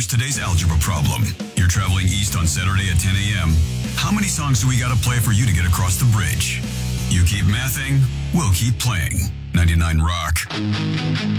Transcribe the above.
today's algebra problem. You're traveling east on Saturday at 10 a.m. How many songs do we gotta play for you to get across the bridge? You keep mathing, we'll keep playing. 99 Rock.